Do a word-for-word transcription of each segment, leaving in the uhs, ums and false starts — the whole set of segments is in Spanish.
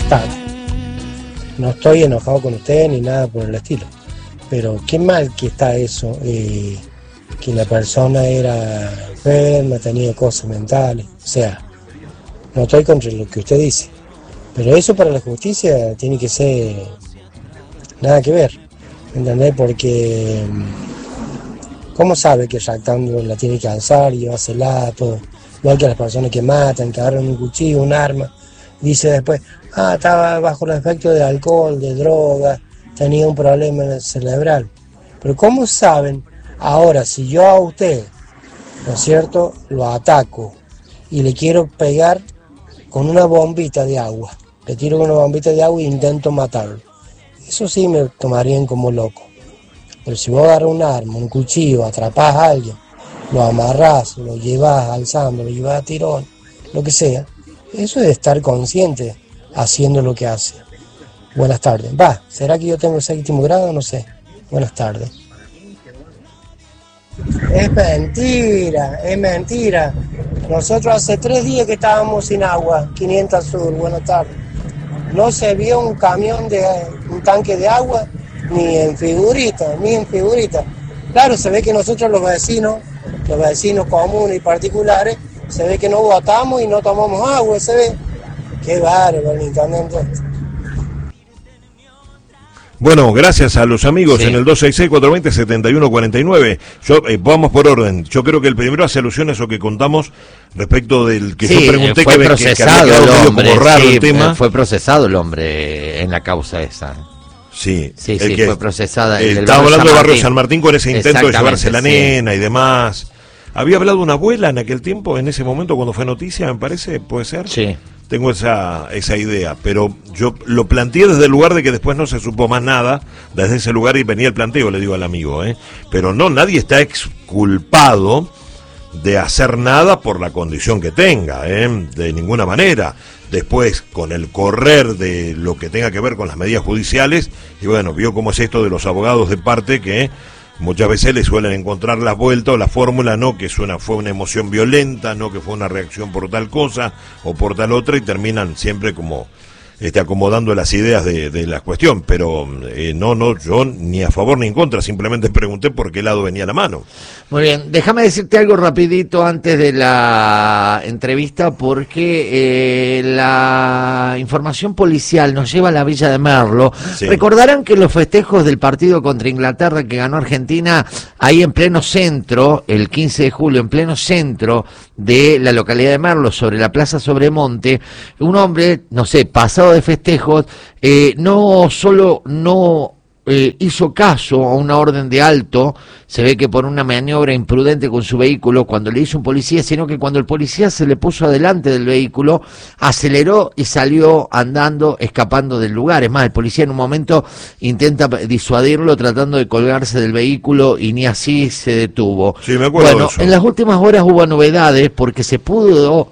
tardes. No estoy enojado con usted ni nada por el estilo, pero qué mal que está eso, eh, que la persona era enferma, tenía cosas mentales, o sea, no estoy contra lo que usted dice, pero eso para la justicia tiene que ser nada que ver, ¿entendés? Porque ¿cómo sabe que Jactando la tiene que alzar y llevársela, todo? Igual que las personas que matan, que agarran un cuchillo, un arma, dice después, ah, estaba bajo el efecto de alcohol, de droga, tenía un problema cerebral. Pero ¿cómo saben ahora si yo a usted, ¿no es cierto?, lo ataco y le quiero pegar con una bombita de agua, le tiro con una bombita de agua e intento matarlo? Eso sí me tomarían como loco. Pero si vos agarras un arma, un cuchillo, atrapás a alguien, lo amarrás, lo llevas alzando, lo llevas a tirón, lo que sea, eso es estar consciente haciendo lo que hace. Buenas tardes. Va, ¿será que yo tengo séptimo grado? No sé. Buenas tardes. Es mentira, es mentira. Nosotros hace tres días que estábamos sin agua, quinientos Sur, buenas tardes. No se vio un camión de un tanque de agua, ni en figurita, ni en figurita. Claro, se ve que nosotros los vecinos, los vecinos comunes y particulares, se ve que no votamos y no tomamos agua, se ve. Qué bárbaro el intendente. Bueno, gracias a los amigos Sí. en el dos seis seis, cuatro dos cero, siete uno cuatro nueve. Yo, eh, vamos por orden. Yo creo que el primero hace alusión a eso que contamos respecto del que Sí, yo pregunté fue que, que, que procesado había quedado el medio hombre, como raro sí, el tema. fue procesado el hombre en la causa esa. Sí, Sí, el sí, que, fue procesada. eh, el del Estábamos barrio hablando San de Barrio Martín. San Martín con ese intento de Exactamente, llevarse la sí. nena y demás. Había hablado una abuela en aquel tiempo, en ese momento cuando fue noticia, me parece, ¿puede ser? Sí. Tengo esa esa idea, pero yo lo planteé desde el lugar de que después no se supo más nada, desde ese lugar y venía el planteo, le digo al amigo, ¿eh? Pero no, nadie está exculpado de hacer nada por la condición que tenga, ¿eh? De ninguna manera. Después, con el correr de lo que tenga que ver con las medidas judiciales, y bueno, vio cómo es esto de los abogados de parte que muchas veces le suelen encontrar la vuelta o la fórmula, no que es una, fue una emoción violenta, no que fue una reacción por tal cosa o por tal otra, y terminan siempre como este, acomodando las ideas de, de la cuestión. Pero eh, no, no, yo ni a favor ni en contra, simplemente pregunté por qué lado venía la mano. Muy bien, déjame decirte algo rapidito antes de la entrevista, porque eh, la información policial nos lleva a la Villa de Merlo. Sí. Recordarán que los festejos del partido contra Inglaterra que ganó Argentina, ahí en pleno centro, el quince de julio, en pleno centro de la localidad de Merlo, sobre la Plaza Sobremonte, un hombre, no sé, pasado de festejos, eh, no solo no... Eh, hizo caso a una orden de alto, se ve que por una maniobra imprudente con su vehículo, cuando le hizo un policía, sino que cuando el policía se le puso adelante del vehículo, aceleró y salió andando, escapando del lugar. Es más, el policía en un momento intenta disuadirlo tratando de colgarse del vehículo y ni así se detuvo. Sí, me acuerdo bueno, de eso. en las últimas horas hubo novedades porque se pudo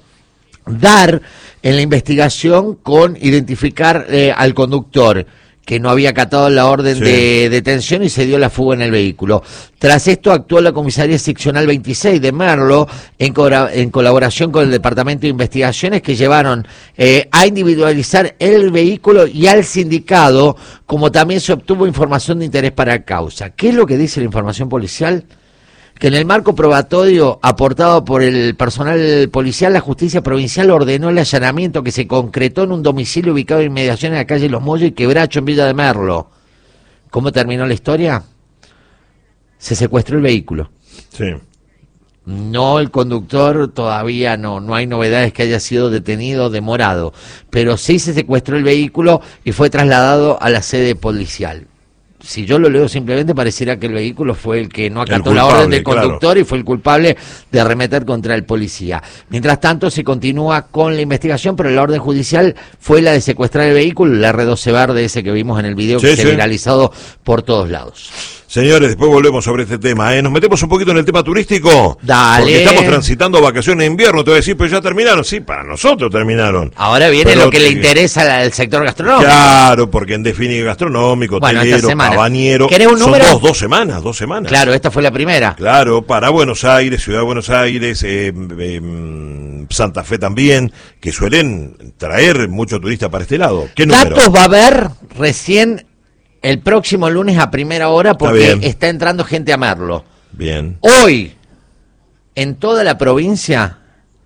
dar en la investigación con identificar eh, al conductor, que no había acatado la orden Sí. de detención y se dio la fuga en el vehículo. Tras esto actuó la comisaría seccional veintiséis de Merlo en, co en colaboración con el Departamento de Investigaciones, que llevaron eh, a individualizar el vehículo y al sindicado, como también se obtuvo información de interés para la causa. ¿Qué es lo que dice la información policial? Que en el marco probatorio aportado por el personal policial, la justicia provincial ordenó el allanamiento que se concretó en un domicilio ubicado en inmediaciones de la calle Los Molles y Quebracho, en Villa de Merlo. ¿Cómo terminó la historia? Se secuestró el vehículo. Sí. No, el conductor todavía no, no hay novedades que haya sido detenido o demorado, pero sí se secuestró el vehículo y fue trasladado a la sede policial. Si yo lo leo simplemente, pareciera que el vehículo fue el que no acató culpable, la orden del claro. conductor y fue el culpable de arremeter contra el policía. Mientras tanto, se continúa con la investigación, pero la orden judicial fue la de secuestrar el vehículo, el erre doce verde ese que vimos en el video, Sí, que se ha sí. viralizado por todos lados. Señores, después volvemos sobre este tema, ¿eh? Nos metemos un poquito en el tema turístico. Dale. Porque estamos transitando vacaciones de invierno. Te voy a decir, pero ya terminaron. Sí, para nosotros terminaron. Ahora viene pero lo que te... le interesa al sector gastronómico. Claro, porque en definitiva gastronómico, bueno, hotelero, cabañero. ¿Querés un número? Son dos, dos semanas, dos semanas. Claro, esta fue la primera. Claro, para Buenos Aires, Ciudad de Buenos Aires, eh, eh, Santa Fe también, que suelen traer mucho turista para este lado. ¿Qué número? Datos va a haber recién el próximo lunes a primera hora porque está, está entrando gente a Merlo. Bien. Hoy, en toda la provincia,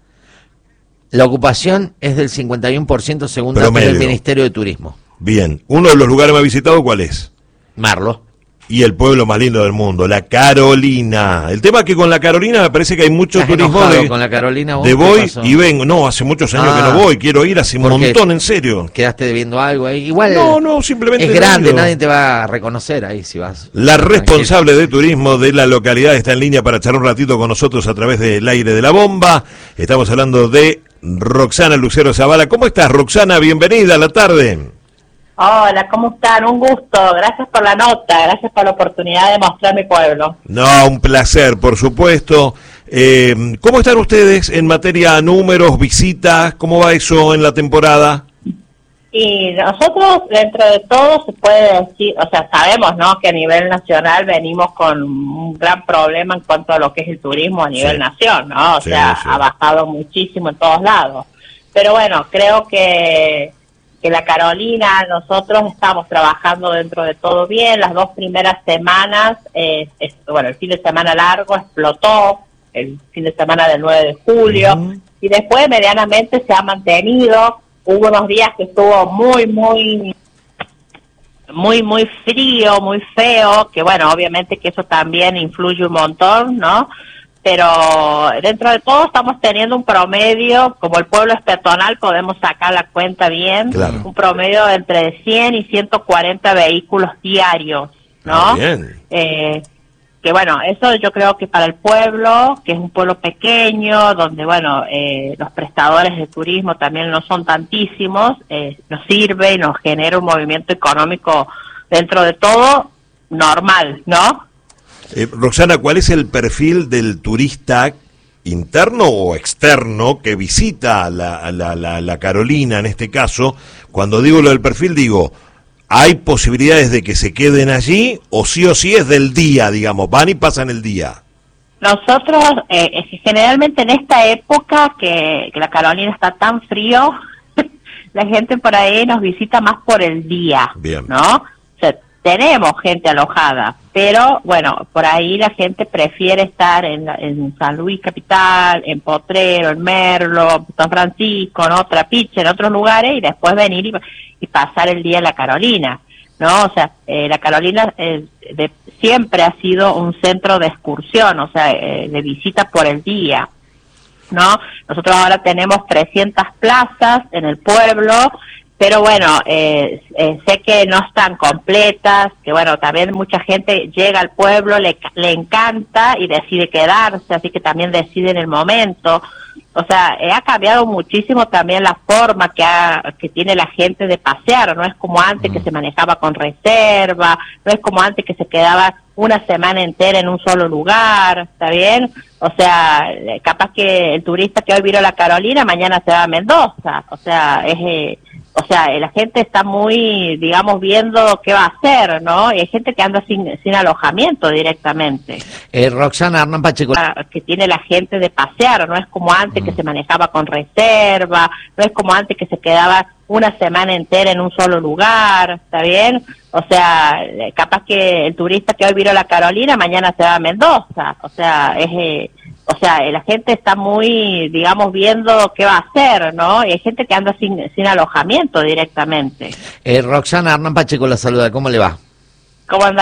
la ocupación es del cincuenta y uno por ciento según datos del Ministerio de Turismo. Bien. ¿Uno de los lugares más visitados cuál es? Merlo. Y el pueblo más lindo del mundo, la Carolina. El tema es que con la Carolina me parece que hay mucho turismo de, con la Carolina, ¿vos? de voy y vengo. No, hace muchos años ah, que no voy, quiero ir hace un montón, en serio. ¿Quedaste debiendo algo ahí? Igual no, no, simplemente es grande, nadie te va a reconocer ahí si vas. La responsable de turismo de la localidad está en línea para echar un ratito con nosotros a través del aire de la bomba. Estamos hablando de Roxana Lucero Zavala. ¿Cómo estás, Roxana? Bienvenida a la tarde. Hola, ¿cómo están? Un gusto, gracias por la nota, gracias por la oportunidad de mostrar mi pueblo. No, un placer, por supuesto. Eh, ¿Cómo están ustedes en materia de números, visitas? ¿Cómo va eso en la temporada? Y nosotros, dentro de todo, se puede decir, o sea, sabemos, ¿no?, que a nivel nacional venimos con un gran problema en cuanto a lo que es el turismo a nivel sí. nación, ¿no? O sí, sea, sí. ha bajado muchísimo en todos lados. Pero bueno, creo que... que la Carolina, nosotros estamos trabajando dentro de todo bien. Las dos primeras semanas, eh, es, bueno, el fin de semana largo explotó, el fin de semana del nueve de julio, uh-huh. y después medianamente se ha mantenido. Hubo unos días que estuvo muy, muy, muy, muy frío, muy feo, que bueno, obviamente que eso también influye un montón, ¿no? Pero dentro de todo estamos teniendo un promedio, como el pueblo es peatonal, podemos sacar la cuenta bien, claro. un promedio de entre cien y ciento cuarenta vehículos diarios, ¿no? Ah, bien. Eh, que bueno, eso yo creo que para el pueblo, que es un pueblo pequeño, donde bueno, eh, los prestadores de turismo también no son tantísimos, eh, nos sirve y nos genera un movimiento económico dentro de todo normal, ¿no? Eh, Roxana, ¿cuál es el perfil del turista interno o externo que visita la, la, la, la Carolina en este caso? Cuando digo lo del perfil, digo, ¿hay posibilidades de que se queden allí o sí o sí es del día, digamos, van y pasan el día? Nosotros, eh, generalmente en esta época que, que la Carolina está tan frío, la gente por ahí nos visita más por el día, Bien. ¿no? O sea, tenemos gente alojada, pero bueno, por ahí la gente prefiere estar en, en San Luis Capital, en Potrero, en Merlo, San Francisco, ¿no? Trapiche, en otros lugares, y después venir y, y pasar el día en la Carolina, ¿no? O sea, eh, la Carolina eh, de, siempre ha sido un centro de excursión, o sea, eh, de visita por el día, ¿no? Nosotros ahora tenemos trescientas plazas en el pueblo, pero bueno, eh, eh, sé que no están completas, que bueno, también mucha gente llega al pueblo, le, le encanta y decide quedarse, así que también decide en el momento. O sea, eh, ha cambiado muchísimo también la forma que, ha, que tiene la gente de pasear, no es como antes que se manejaba con reserva, no es como antes que se quedaba una semana entera en un solo lugar, ¿está bien? O sea, capaz que el turista que hoy vino a la Carolina, mañana se va a Mendoza, o sea, es... Eh, O sea, la gente está muy, digamos, viendo qué va a hacer, ¿no? Y hay gente que anda sin sin alojamiento directamente. Eh, Roxana, Hernán Pacheco. Que tiene la gente de pasear, no es como antes mm. que se manejaba con reserva, no es como antes que se quedaba una semana entera en un solo lugar, ¿está bien? O sea, capaz que el turista que hoy vino a la Carolina, mañana se va a Mendoza, o sea, es... Eh, O sea, la gente está muy, digamos, viendo qué va a hacer, ¿no? Y hay gente que anda sin, sin alojamiento directamente. Eh, Roxana, Hernán Pacheco la saluda, ¿cómo le va? ¿Cómo anda?